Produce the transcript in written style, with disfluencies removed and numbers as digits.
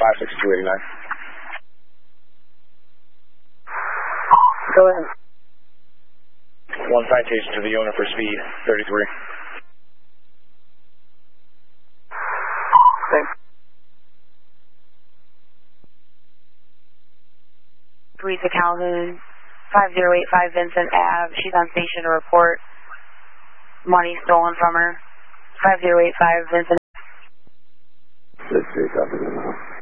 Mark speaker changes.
Speaker 1: 56289.
Speaker 2: Go ahead.
Speaker 1: One citation to the owner for speed 33.
Speaker 2: Okay.
Speaker 3: Teresa Calhoun, 5085 Vincent Ave. She's on station to report money stolen from her. 5085 Vincent.
Speaker 4: 6 3 copy.